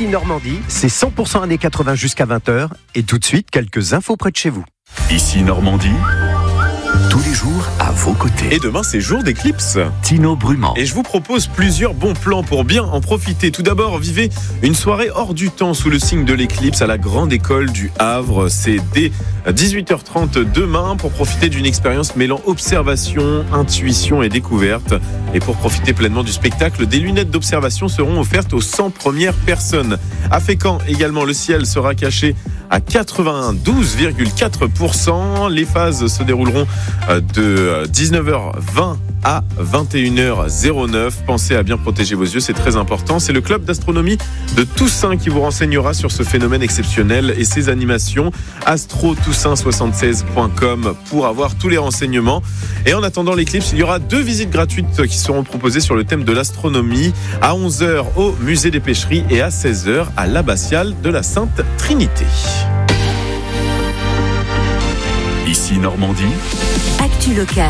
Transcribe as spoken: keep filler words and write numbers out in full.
Ici Normandie, c'est cent pour cent années quatre-vingts jusqu'à vingt heures. Et tout de suite, quelques infos près de chez vous. Ici Normandie, tous les jours à vos côtés. Et demain, c'est jour d'éclipse. Tino Brumand. Et je vous propose plusieurs bons plans pour bien en profiter. Tout d'abord, vivez une soirée hors du temps sous le signe de l'éclipse à la Grande École du Havre. C'est dès dix-huit heures trente demain pour profiter d'une expérience mêlant observation, intuition et découverte. Et pour profiter pleinement du spectacle, des lunettes d'observation seront offertes aux cent premières personnes. À Fécamp également, le ciel sera caché à quatre-vingt-douze virgule quatre pour cent. Les phases se dérouleront de dix-neuf heures vingt à vingt et une heures neuf. Pensez à bien protéger vos yeux, c'est très important. C'est le club d'astronomie de Toussaint qui vous renseignera sur ce phénomène exceptionnel et ses animations. astro toussaint soixante-seize point com pour avoir tous les renseignements. Et en attendant l'éclipse, il y aura deux visites gratuites qui seront proposées sur le thème de l'astronomie à onze heures au musée des pêcheries et à seize heures à l'abbatiale de la Sainte Trinité. Ici Normandie. Actu locale.